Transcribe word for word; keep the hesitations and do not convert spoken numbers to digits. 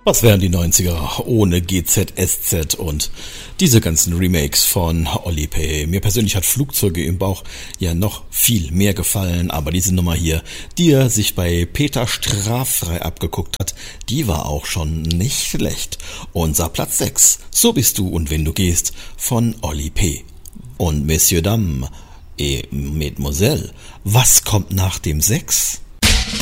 Was wären die neunziger ohne G Z S Z und diese ganzen Remakes von Oli P. Mir persönlich hat Flugzeuge im Bauch ja noch viel mehr gefallen, aber diese Nummer hier, die er sich bei Peter straffrei abgeguckt hat, die war auch schon nicht schlecht. Unser Platz sechs, So bist du und wenn du gehst, von Oli P. Und Messieurs, Dames et Mesdemoiselles, was kommt nach dem sechs?